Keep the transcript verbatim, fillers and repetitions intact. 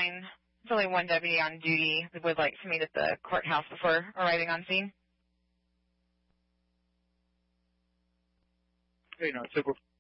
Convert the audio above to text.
nine. It's only one deputy on duty that would like to meet at the courthouse before arriving on scene. Okay, no, so